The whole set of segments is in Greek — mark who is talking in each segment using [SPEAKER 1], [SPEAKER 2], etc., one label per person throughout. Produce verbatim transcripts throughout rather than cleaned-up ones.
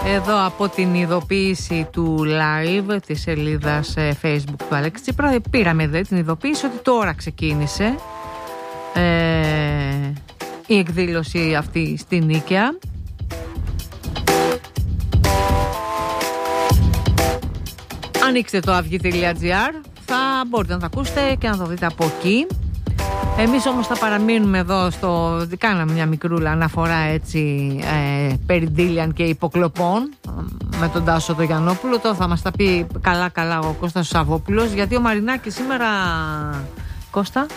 [SPEAKER 1] Εδώ από την ειδοποίηση του live της σελίδας Facebook του Αλέξη Τσίπρα πήραμε δε την ειδοποίηση ότι τώρα ξεκίνησε ε, η εκδήλωση αυτή στην Νίκαια. Ανοίξτε το αυγή τελεία τζι άρ, θα μπορείτε να το ακούσετε και να το δείτε από εκεί. Εμείς όμως θα παραμείνουμε εδώ στο... Κάναμε μια μικρούλα αναφορά έτσι ε, περί Ντίλιαν και υποκλοπών με τον Τάσο τον Γιαννόπουλο. Τώρα θα μας τα πει καλά καλά ο Κώστας Σαββόπουλος, γιατί ο Μαρινάκης σήμερα, Κώστα,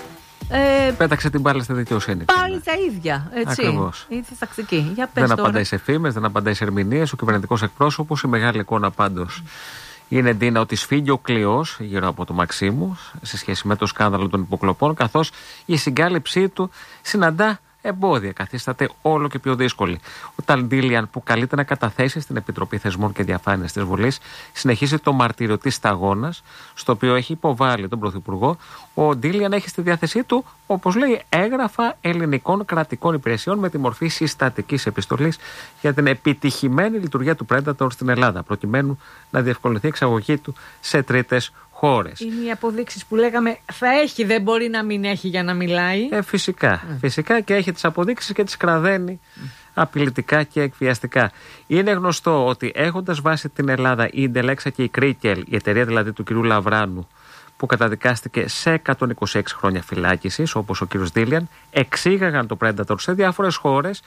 [SPEAKER 1] ε,
[SPEAKER 2] πέταξε την μπάλα στη δικαιοσύνη.
[SPEAKER 1] Πάλι τα ίδια, έτσι.
[SPEAKER 2] Ακριβώς.
[SPEAKER 1] Ήρθε τακτική. Για πες
[SPEAKER 2] δεν
[SPEAKER 1] τώρα.
[SPEAKER 2] απαντάει σε φήμες, δεν απαντάει σε ερμηνείες. Ο κυβερνητικός εκπρόσωπος, η μεγάλη εικόνα πάντως είναι, Ντίνα, ότι σφίγγει ο κλειός γύρω από το Μαξίμου σε σχέση με το σκάνδαλο των υποκλοπών, καθώς η συγκάλυψή του συναντά εμπόδια, καθίσταται όλο και πιο δύσκολη. Ο Ταλ Ντίλιαν, που καλείται να καταθέσει στην Επιτροπή Θεσμών και Διαφάνειας της Βουλής, συνεχίζει το μαρτύριο της σταγόνας, στο οποίο έχει υποβάλει τον Πρωθυπουργό. Ο Ντίλιαν έχει στη διάθεσή του, όπως λέει, έγγραφα ελληνικών κρατικών υπηρεσιών με τη μορφή συστατικής επιστολής για την επιτυχημένη λειτουργία του Predator στην Ελλάδα, προκειμένου να διευκολυνθεί η εξαγωγή του σε τρίτες χώρες.
[SPEAKER 1] Είναι οι αποδείξεις που λέγαμε θα έχει, δεν μπορεί να μην έχει για να μιλάει.
[SPEAKER 2] Ε, φυσικά, mm. φυσικά και έχει τις αποδείξεις και τις κραδένει mm. απειλητικά και εκβιαστικά. Είναι γνωστό ότι έχοντας βάσει την Ελλάδα η Ιντελέξα και η Κρίκελ, η εταιρεία δηλαδή του κ. Λαβράνου, που καταδικάστηκε σε εκατόν είκοσι έξι χρόνια φυλάκισης, όπως ο κ. Ντίλιαν, εξήγαγαν το Predator σε διάφορες χώρες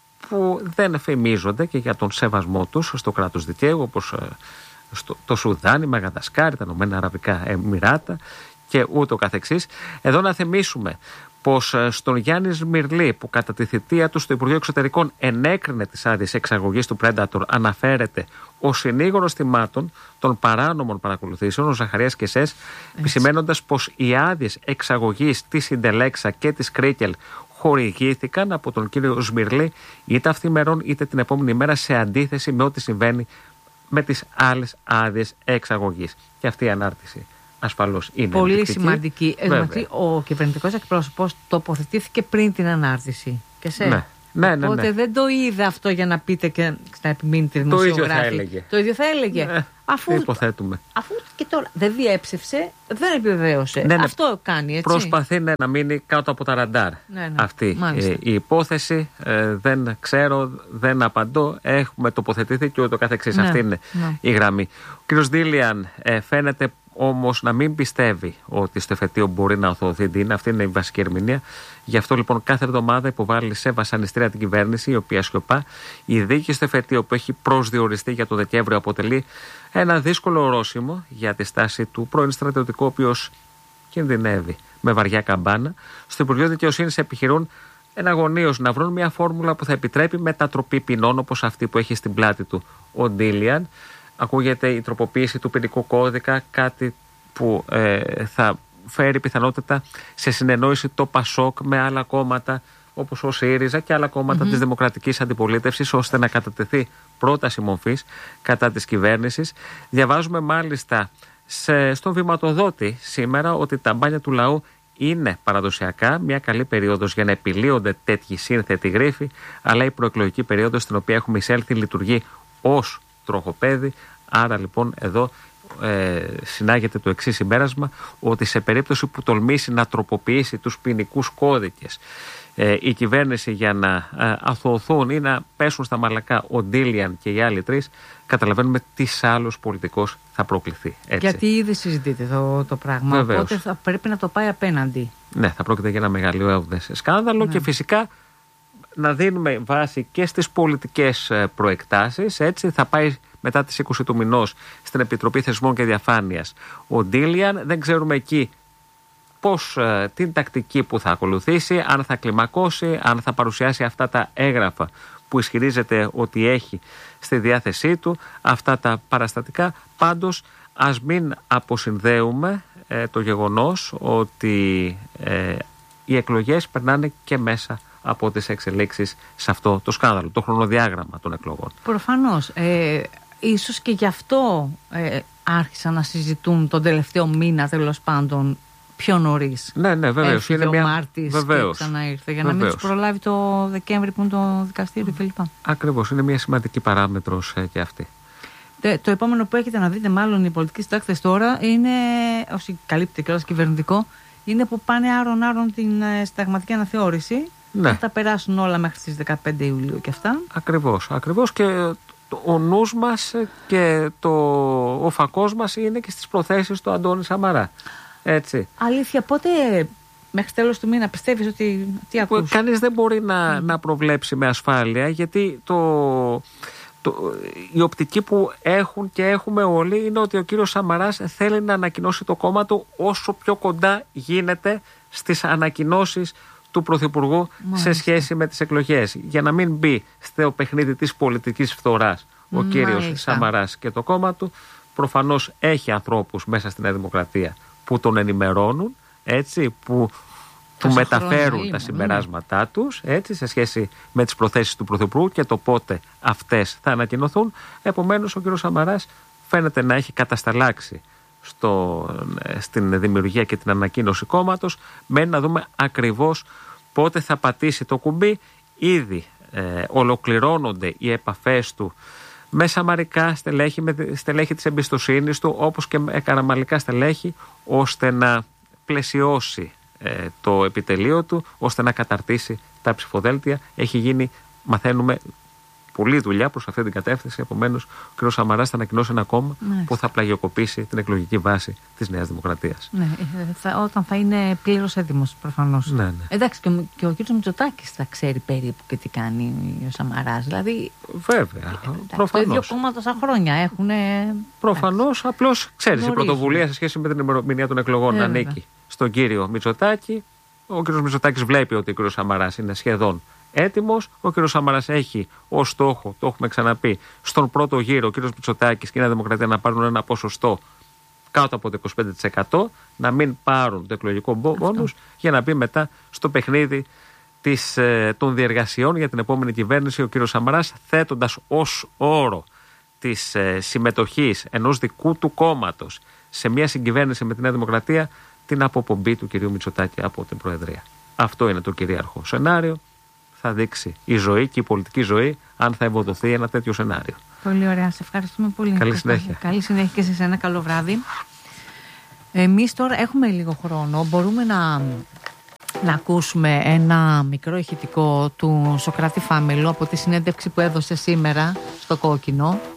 [SPEAKER 2] που δεν φημίζονται και για τον σεβασμό τους στο κράτος δικαίου, όπως στο, το Σουδάν, η Μαγαδασκάρη, τα Ηνωμένα Αραβικά Εμιράτα και ούτω καθεξής. Εδώ να θυμίσουμε πως στον Γιάννη Σμυρλή, που κατά τη θητεία του στο Υπουργείο Εξωτερικών ενέκρινε τις άδειες εξαγωγής του Predator, αναφέρεται ο συνήγορος θυμάτων των παράνομων παρακολουθήσεων, ο Ζαχαρίας Κεσές, επισημένοντας πως οι άδειες εξαγωγής της Ιντελέξα και της Κρίκελ χορηγήθηκαν από τον κύριο Σμυρλή είτε αυθημερών είτε την επόμενη μέρα, σε αντίθεση με ό,τι συμβαίνει με τις άλλες άδειες εξαγωγής. Και αυτή η ανάρτηση ασφαλώς είναι
[SPEAKER 1] πολύ
[SPEAKER 2] ενδεικτική.
[SPEAKER 1] Σημαντική. Δηλαδή, ο κυβερνητικός εκπρόσωπος τοποθετήθηκε πριν την ανάρτηση. Και σε.
[SPEAKER 2] Ναι. Ναι, ναι,
[SPEAKER 1] Οπότε
[SPEAKER 2] ναι.
[SPEAKER 1] δεν το είδε αυτό για να πείτε και να επιμείνετε δημοσιογράφοι.
[SPEAKER 2] Το ίδιο θα έλεγε.
[SPEAKER 1] Το ίδιο θα έλεγε.
[SPEAKER 2] Ναι,
[SPEAKER 1] αφού,
[SPEAKER 2] υποθέτουμε.
[SPEAKER 1] Αφού και τώρα δεν διέψευσε, δεν επιβεβαίωσε.
[SPEAKER 2] Ναι, ναι.
[SPEAKER 1] Αυτό κάνει, έτσι.
[SPEAKER 2] Προσπαθεί ναι, να μείνει κάτω από τα ραντάρ.
[SPEAKER 1] Ναι, ναι.
[SPEAKER 2] Αυτή ε, η υπόθεση. Ε, δεν ξέρω, δεν απαντώ. Έχουμε τοποθετηθεί και ούτω καθεξής.
[SPEAKER 1] Ναι,
[SPEAKER 2] αυτή είναι
[SPEAKER 1] ναι.
[SPEAKER 2] η γραμμή. Ο κ. Ντίλιαν ε, φαίνεται όμως να μην πιστεύει ότι στο εφετείο μπορεί να οθωθεί την. Αυτή είναι η βασική ερμηνεία. Γι' αυτό λοιπόν κάθε εβδομάδα υποβάλλει σε βασανιστήρια την κυβέρνηση, η οποία σιωπά. Η δίκη στο εφετείο που έχει προσδιοριστεί για το Δεκέμβριο αποτελεί ένα δύσκολο ορόσημο για τη στάση του πρώην στρατιωτικού, ο οποίος κινδυνεύει με βαριά καμπάνα. Στο Υπουργείο Δικαιοσύνης επιχειρούν εναγωνίως να βρουν μια φόρμουλα που θα επιτρέπει μετατροπή ποινών όπως αυτή που έχει στην πλάτη του ο Ντίλιαν. Ακούγεται η τροποποίηση του ποινικού κώδικα, κάτι που ε, θα φέρει πιθανότητα σε συνεννόηση το Πασόκ με άλλα κόμματα όπως ο ΣΥΡΙΖΑ και άλλα κόμματα mm-hmm. της Δημοκρατικής Αντιπολίτευσης, ώστε να κατατεθεί πρόταση μορφής κατά της κυβέρνησης. Διαβάζουμε μάλιστα σε, στον Βηματοδότη σήμερα ότι τα μπάνια του λαού είναι παραδοσιακά μια καλή περίοδος για να επιλύονται τέτοιοι σύνθετοι γρίφοι, αλλά η προεκλογική περίοδος στην οποία έχουμε εισέλθει λειτουργεί ως τροχοπέδι. Άρα λοιπόν εδώ ε, συνάγεται το εξής συμπέρασμα, ότι σε περίπτωση που τολμήσει να τροποποιήσει τους ποινικούς κώδικες ε, η κυβέρνηση για να ε, αθωωθούν ή να πέσουν στα μαλακά ο Ντίλιαν και οι άλλοι τρεις, καταλαβαίνουμε τι άλλος πολιτικός θα προκληθεί. Έτσι.
[SPEAKER 1] Γιατί ήδη συζητείτε το, το πράγμα.
[SPEAKER 2] Βεβαίως.
[SPEAKER 1] Οπότε θα πρέπει να το πάει απέναντι.
[SPEAKER 2] Ναι, θα πρόκειται για ένα μεγαλειώδες σκάνδαλο ναι. Και φυσικά να δίνουμε βάση και στις πολιτικές προεκτάσεις. Έτσι θα πάει μετά τις είκοσι του μηνός στην Επιτροπή Θεσμών και Διαφάνειας ο Ντίλιαν. Δεν ξέρουμε εκεί πώς, την τακτική που θα ακολουθήσει, αν θα κλιμακώσει, αν θα παρουσιάσει αυτά τα έγγραφα που ισχυρίζεται ότι έχει στη διάθεσή του, αυτά τα παραστατικά. Πάντως ας μην αποσυνδέουμε ε, το γεγονός ότι ε, οι εκλογές περνάνε και μέσα από τις εξελίξεις σε αυτό το σκάνδαλο, το χρονοδιάγραμμα των εκλογών.
[SPEAKER 1] Προφανώς. Ε, ίσως και γι' αυτό ε, άρχισαν να συζητούν τον τελευταίο μήνα, τέλος πάντων, πιο νωρίς.
[SPEAKER 2] Ναι, ναι, βεβαίως.
[SPEAKER 1] Είναι
[SPEAKER 2] ο
[SPEAKER 1] μια... Μάρτης
[SPEAKER 2] βεβαίως.
[SPEAKER 1] Και ξαναήρθε, για
[SPEAKER 2] βεβαίως.
[SPEAKER 1] να μην τους προλάβει το Δεκέμβρη που είναι το δικαστήριο κλπ.
[SPEAKER 2] Ακριβώς, είναι μια σημαντική παράμετρος ε, και αυτή.
[SPEAKER 1] Το, το επόμενο που έχετε να δείτε, μάλλον οι πολιτικοί συντάκτες τώρα, είναι, όσοι καλύπτει και ως κυβερνητικό, είναι που πάνε άρον-άρον την ε, συνταγματική αναθεώρηση.
[SPEAKER 2] Ναι.
[SPEAKER 1] Θα τα περάσουν όλα μέχρι τις δεκαπέντε Ιουλίου και αυτά.
[SPEAKER 2] Ακριβώς, ακριβώς, και ο νους μας και το, ο φακός μας είναι και στις προθέσεις του Αντώνη Σαμαρά. Έτσι.
[SPEAKER 1] Αλήθεια, πότε μέχρι τέλος του μήνα πιστεύεις ότι... Τι ακούς?
[SPEAKER 2] Κανείς δεν μπορεί να, mm. να προβλέψει με ασφάλεια, γιατί το, το, η οπτική που έχουν και έχουμε όλοι είναι ότι ο κύριος Σαμαράς θέλει να ανακοινώσει το κόμμα του όσο πιο κοντά γίνεται στις ανακοινώσεις του Πρωθυπουργού. Μάλιστα. Σε σχέση με τις εκλογές, για να μην μπει στο παιχνίδι της πολιτικής φθοράς ο Μάλιστα. κύριος Σαμαράς και το κόμμα του. Προφανώς έχει ανθρώπους μέσα στη Νέα Δημοκρατία που τον ενημερώνουν, έτσι, που του μεταφέρουν είναι, τα συμπεράσματά ναι. τους, έτσι, σε σχέση με τις προθέσεις του Πρωθυπουργού και το πότε αυτές θα ανακοινωθούν. Επομένως ο κύριος Σαμαράς φαίνεται να έχει κατασταλάξει στο, στην δημιουργία και την ανακοίνωση κόμματος. Μένει να δούμε ακριβώς πότε θα πατήσει το κουμπί. Ήδη ε, ολοκληρώνονται οι επαφές του με σαμαρικά στελέχη, με στελέχη της εμπιστοσύνης του, όπως και με καραμαλικά στελέχη, ώστε να πλαισιώσει ε, το επιτελείο του, ώστε να καταρτήσει τα ψηφοδέλτια. Έχει γίνει, μαθαίνουμε, πολλή δουλειά προς αυτή την κατεύθυνση. Επομένως, ο κ. Σαμαράς θα ανακοινώσει ένα κόμμα ναι. που θα πλαγιοκοπήσει την εκλογική βάση της Νέας Δημοκρατίας.
[SPEAKER 1] Ναι, θα, όταν θα είναι πλήρως έτοιμος, προφανώς. Ναι, ναι. Εντάξει, και, και ο κ. Μητσοτάκης θα ξέρει περίπου και τι κάνει ο Σαμαράς. Δηλαδή.
[SPEAKER 2] Βέβαια.
[SPEAKER 1] Εντάξει, το ίδιο κόμμα τόσα χρόνια έχουν.
[SPEAKER 2] Προφανώς, απλώς ξέρεις, η πρωτοβουλία σε σχέση με την ημερομηνία των εκλογών ε, ανήκει βέβαια. στον κύριο Μητσοτάκη. Ο κ. Μητσοτάκης βλέπει ότι ο κ. Σαμαράς είναι σχεδόν έτοιμος. Ο κ. Σαμαράς έχει ως στόχο, το έχουμε ξαναπεί, στον πρώτο γύρο ο κ. Μητσοτάκης και η Νέα Δημοκρατία να πάρουν ένα ποσοστό κάτω από το είκοσι πέντε τοις εκατό, να μην πάρουν το εκλογικό μπόνους, για να μπει μετά στο παιχνίδι της, ε, των διεργασιών για την επόμενη κυβέρνηση ο κ. Σαμαράς, θέτοντας ως όρο της ε, συμμετοχής ενός δικού του κόμματος σε μια συγκυβέρνηση με τη Νέα Δημοκρατία την αποπομπή του κ. Μητσοτάκη από την Προεδρία. Αυτό είναι το κυρίαρχο σενάριο. Θα δείξει η ζωή και η πολιτική ζωή αν θα ευοδοθεί ένα τέτοιο σενάριο.
[SPEAKER 1] Πολύ ωραία. Σε ευχαριστούμε πολύ.
[SPEAKER 2] Καλή συνέχεια.
[SPEAKER 1] Καλή συνέχεια και σε εσένα. Καλό βράδυ. Εμείς τώρα έχουμε λίγο χρόνο. Μπορούμε να, να ακούσουμε ένα μικρό ηχητικό του Σωκράτη Φάμελου από τη συνέντευξη που έδωσε σήμερα στο Κόκκινο.